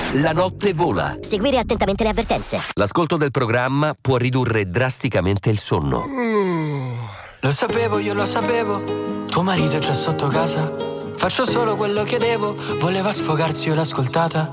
La notte vola. Seguire attentamente le avvertenze. L'ascolto del programma può ridurre drasticamente il sonno. Lo sapevo, io lo sapevo. Tuo marito è già sotto casa. Faccio solo quello che devo. Voleva sfogarsi, io l'ho ascoltata.